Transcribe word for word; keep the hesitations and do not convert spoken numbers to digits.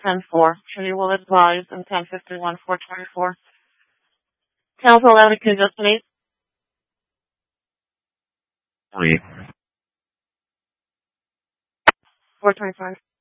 ten four. Sure you will advise in ten fifty-one, four twenty-four. Council out of congestion eight. Three. four twenty-five.